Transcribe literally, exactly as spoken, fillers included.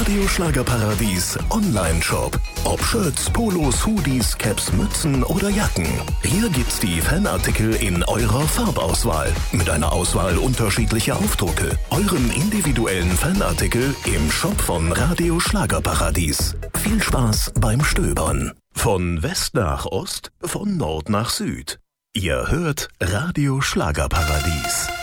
Radio Schlagerparadies Online-Shop. Ob Shirts, Polos, Hoodies, Caps, Mützen oder Jacken. Hier gibt's die Fanartikel in eurer Farbauswahl. Mit einer Auswahl unterschiedlicher Aufdrucke. Euren individuellen Fanartikel im Shop von Radio Schlagerparadies. Viel Spaß beim Stöbern. Von West nach Ost, von Nord nach Süd. Ihr hört Radio Schlagerparadies.